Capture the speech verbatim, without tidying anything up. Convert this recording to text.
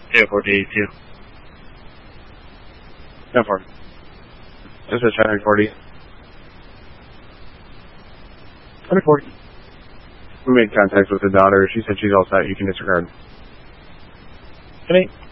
Yeah, forty eighty-two. ten four. This is traffic forty. one forty. We made contact with the daughter. She said she's all set. You can disregard. Good night.